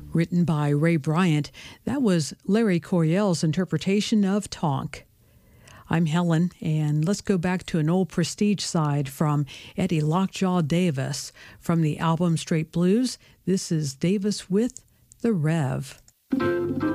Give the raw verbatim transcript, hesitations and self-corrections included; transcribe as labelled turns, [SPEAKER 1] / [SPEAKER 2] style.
[SPEAKER 1] Written by Ray Bryant, that was Larry Coryell's interpretation of Tonk. I'm Helen, and let's go back to an old Prestige side from Eddie Lockjaw Davis. From the album Straight Blues, this is Davis with The Rev.